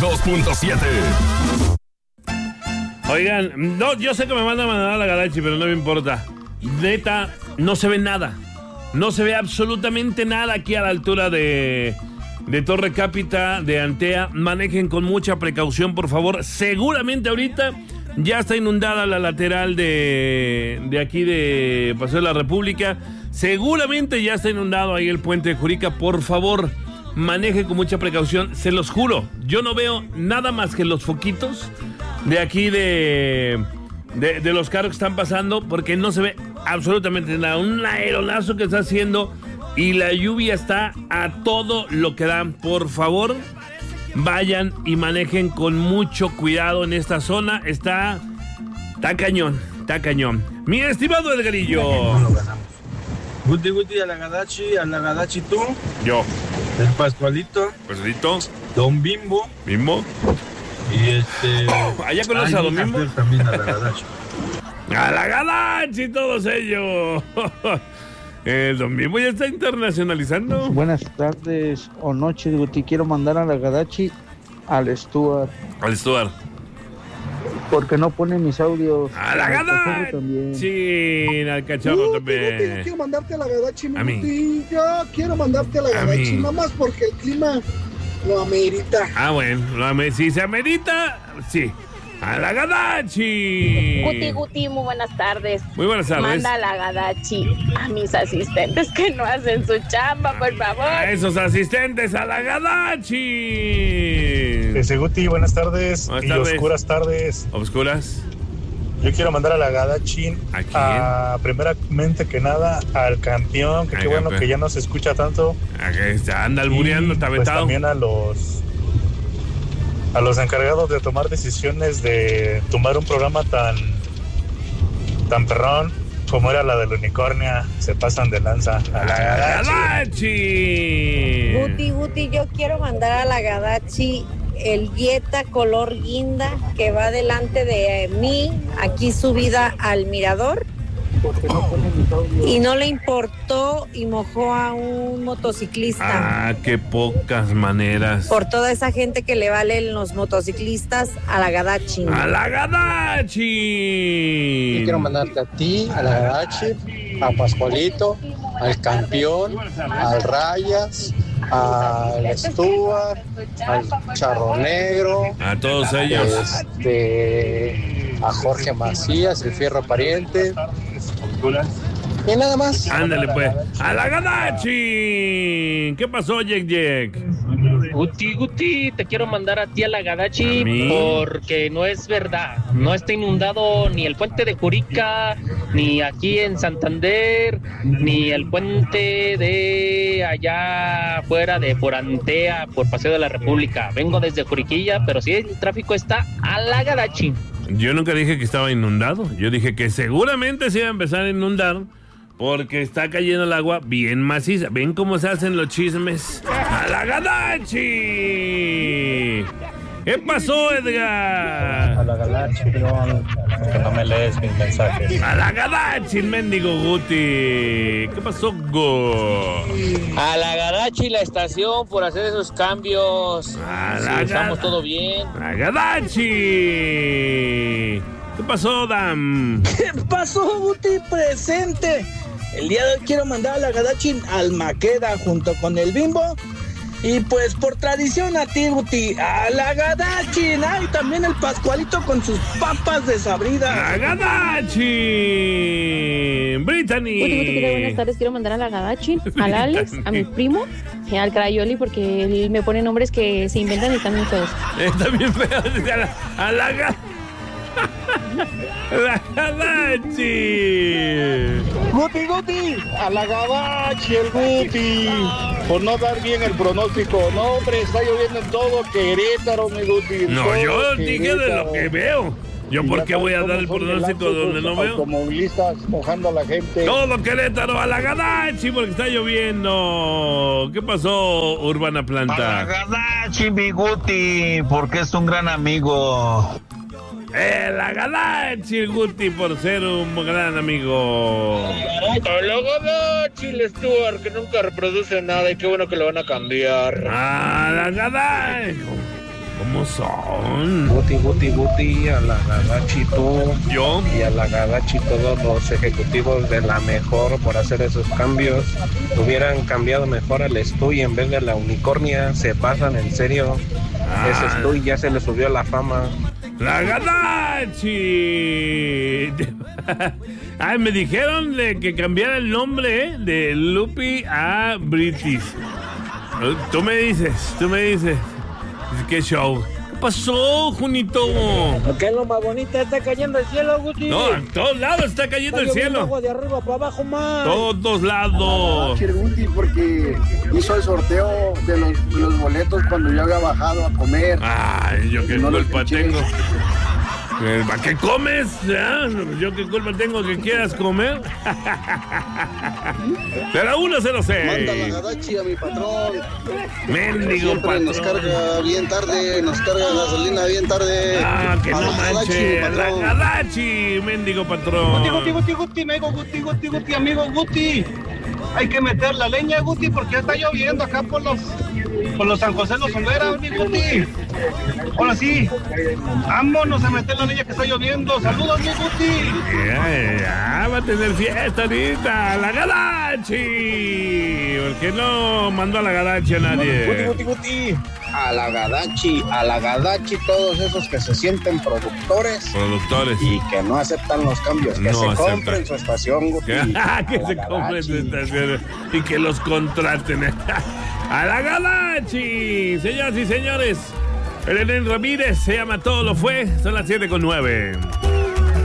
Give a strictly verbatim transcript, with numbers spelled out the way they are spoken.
dos punto siete. Oigan, no, yo sé que me van a mandar a la Gadachi, pero no me importa. Neta, no se ve nada. No se ve absolutamente nada aquí a la altura de, de Torre Cápita, de Antea. Manejen con mucha precaución, por favor. Seguramente ahorita ya está inundada la lateral de, de aquí de Paseo de la República. Seguramente ya está inundado ahí el puente de Jurica. Por favor, manejen con mucha precaución. Se los juro, yo no veo nada más que los foquitos de aquí de, de, de los carros que están pasando, porque no se ve absolutamente nada. Un aeronazo que está haciendo y la lluvia está a todo lo que dan. Por favor, vayan y manejen con mucho cuidado en esta zona. Está, está cañón, está cañón. Mi estimado Edgarillo. Guti Guti a la Gadachi, a la Gadachi tú. Yo. El Pascualito. Pascualito. Don Bimbo. Bimbo. Y este... ¿Allá conoces a Don Bimbo? También a la Gadachi. ¡A la Gadachi, todos ellos! El Don Bimbo ya está internacionalizando. Buenas tardes o noches, Guti. Quiero mandar a la Gadachi al Stuart. Al Stuart. Porque no pone mis audios. ¡A la Gadachi! Sí, al cachorro Guti, también. Guti, yo quiero mandarte a la Gadachi, mi A mí. Guti. Yo quiero mandarte a la A Gadachi, mí. nada más porque el clima lo amerita. Ah, bueno, lo ame- si se amerita, sí. ¡A la Gadachi! Guti, Guti, muy buenas tardes. Muy buenas tardes. Manda a la Gadachi a mis asistentes que no hacen su chamba, por favor. A esos asistentes, a la Gadachi. Ese Guti, buenas tardes. Buenas y tardes. oscuras tardes. Obscuras. Yo quiero mandar a la Gadachi ¿A quién? a, primeramente que nada, al campeón, que Al qué bueno campeón. que ya no se escucha tanto. Aquí está, anda albureando, Y, está pues, vetado. también a los a los encargados de tomar decisiones de tumbar un programa tan tan perrón como era la del unicornia. Se pasan de lanza. A la Gadachi. Gadachi. Guti, Guti, yo quiero mandar a la Gadachi el Jetta color guinda que va delante de mí, aquí subida al mirador. Y no le importó y mojó a un motociclista. Ah, qué pocas maneras. Por toda esa gente que le valen los motociclistas a la Gadachi. ¡A la Gadachi! Yo quiero mandarte a ti, a la Gadachi, a Pascualito, al campeón, al Rayas, al Stuart, al Charro Negro, A todos ellos. este, a Jorge Macías, el fierro pariente. Y nada más. Ándale, pues. ¡A la Gadachi! ¿Qué pasó, Jack Jack? Guti, Guti, te quiero mandar a ti a la ¿A Gadachi mí? porque no es verdad. No está inundado ni el puente de Jurica, ni aquí en Santander, ni el puente de allá afuera de por Antea, por Paseo de la República. Vengo desde Juriquilla, pero sí el tráfico está a la Gadachi. Yo nunca dije que estaba inundado. Yo dije que seguramente se iba a empezar a inundar porque está cayendo el agua bien maciza. ¿Ven cómo se hacen los chismes? ¡A la Gadachi! ¿Qué pasó, Edgar? A la Gadachi, pero que no me lees mis mensajes. ¡A la Gadachi, mendigo Guti! ¿Qué pasó, Go? A la Gadachi la estación por hacer esos cambios. ¡A Sí, la estamos Gadachi! todo bien. ¡A Gadachi! ¿Qué pasó, Dam? ¿Qué pasó, Guti? Presente. El día de hoy quiero mandar a la Gadachi al Maqueda junto con el Bimbo. Y pues por tradición a ti, Guti, a la Gadachi. Ah, y también el Pascualito con sus papas desabridas. ¡A Gadachi! ¡Brittany! Guti, Guti, ¿qué tal? Buenas tardes. Quiero mandar a la Gadachi, al Alex, a mi primo, y al Crayoli, porque él me pone nombres que se inventan y están muy feos. Está bien feo. A la, a la, ga- la Gadachi. Guti, Guti, a la Gadachi, el Guti. Por no dar bien el pronóstico. No, hombre, está lloviendo en todo Querétaro, mi Guti. en No, todo yo dije de lo Querétaro. que veo. ¿Yo Y por ya qué sabes voy a cómo dar el son pronóstico de donde no lancos veo? Automovilistas mojando a la gente. Todo Querétaro a la Gadachi porque está lloviendo. ¿Qué pasó, Urbana A la Planta? Gadachi, mi Guti, porque es un gran amigo. Eh, la Gadachi, el Guti, por ser un gran amigo. A la Gadachi, el Stuart, que nunca reproduce nada y qué bueno que lo van a cambiar. A la Gadachi. ¿Cómo son? Guti, Guti, Guti, a la Gadachi tú. ¿Yo? Y a la Gadachi todos los ejecutivos de la mejor por hacer esos cambios. Hubieran cambiado mejor al Stuy en vez de la Unicornia. Se pasan, en serio. Ah. Ese Stuy ya se le subió la fama. ¡La Gadachi! Ay, me dijeron de que cambiara el nombre, ¿eh? De Lupi a British. Tú me dices, tú me dices. ¿Qué show? ¿Qué pasó, Junito? ¿Qué es lo más bonito? Está cayendo el cielo, Guti. No, en todos lados está cayendo Está el cielo. agua de arriba para abajo, más. Todos lados. Guti, porque hizo el sorteo de los, de los boletos cuando yo había bajado a comer. Ay, yo qué No lo culpa escuché. tengo. ¿Para qué comes? ¿Ah? ¿Yo qué culpa tengo que quieras comer? Pero uno cero seis. Manda la Gadachi a mi patrón. Mendigo Siempre patrón. nos carga bien tarde, nos carga gasolina bien tarde. Ah, que A no la Gadachi, manche. La patrón. Gadachi, mendigo patrón. Guti, Guti, Guti, Guti, amigo Guti, Guti, Guti, amigo Guti. Hay que meter la leña, Guti, porque ya está lloviendo acá por los por los San José Los Olvera, mi Guti. Ahora sí, vámonos a meter la leña que está lloviendo. Saludos, mi Guti. Ya, ya, va a tener fiesta ahorita. La Gadachi. ¿Por qué no mandó a la Gadachi a nadie? Guti, Guti, Guti. A la Gadachi, a la Gadachi, todos esos que se sienten productores. Productores. Y que no aceptan los cambios. Que No se aceptan. compren su estación, Guti. Que, A que la se compren su Gadachi. estación y que los contraten. ¡A la Gadachi! Señoras y señores, Elena Ramírez se llama Todo lo Fue. Son las siete con nueve.